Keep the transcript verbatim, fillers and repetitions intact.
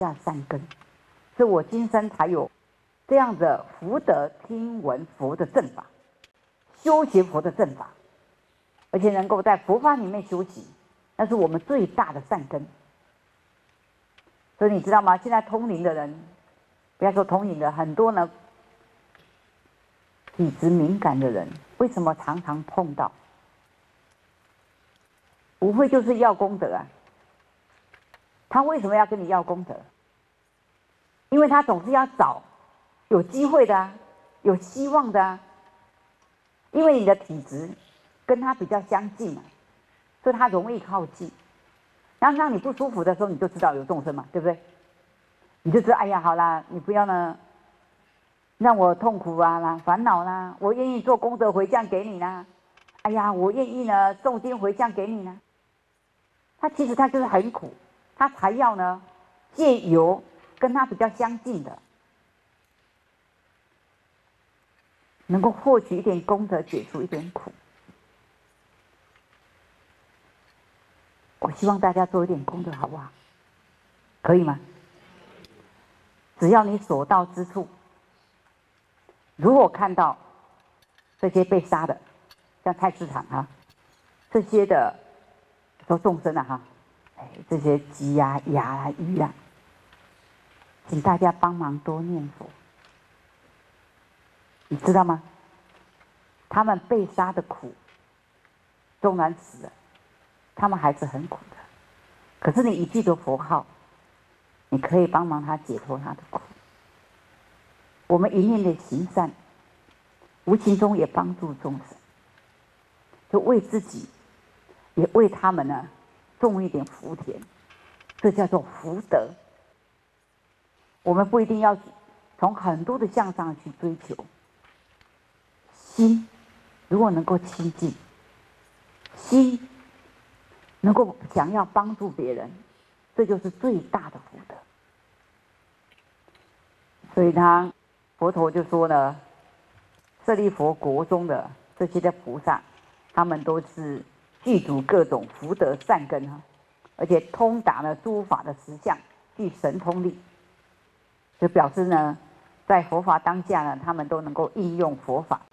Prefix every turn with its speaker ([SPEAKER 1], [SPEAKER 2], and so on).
[SPEAKER 1] 下善根，所以我今生才有这样的福德听闻佛的正法，修习佛的正法，而且能够在佛法里面修习，那是我们最大的善根。所以你知道吗？现在通灵的人，不要说通灵的，很多呢体质敏感的人，为什么常常碰到？无非就是要功德啊。他为什么要跟你要功德？因为他总是要找有机会的啊，有希望的啊。因为你的体质跟他比较相近啊，所以他容易靠近。然后让你不舒服的时候，你就知道有众生嘛，对不对？你就知道，哎呀，好啦，你不要呢让我痛苦啊啦、烦恼啦，我愿意做功德回向给你啦。哎呀，我愿意呢诵经回向给你呢。他其实他就是很苦，他才要呢借由跟他比较相近的，能够获取一点功德，解除一点苦。我希望大家做一点功德，好不好？可以吗？只要你所到之处，如果看到这些被杀的，像菜市场啊，这些的说众生啊哈，哎，这些鸡呀、鸭啊、鱼啊，请大家帮忙多念佛。你知道吗？他们被杀的苦，纵然死了，他们还是很苦的。可是你一记得佛号，你可以帮忙他解脱他的苦。我们一念的行善，无形中也帮助众生，就为自己，也为他们呢种一点福田，这叫做福德。我们不一定要从很多的向上去追求，心如果能够清净，心能够想要帮助别人，这就是最大的福德。所以他佛陀就说呢，舍利佛国中的这些的菩萨，他们都是具足各种福德善根哈，而且通达了诸法的实相，具神通力，就表示呢，在佛法当下呢，他们都能够应用佛法，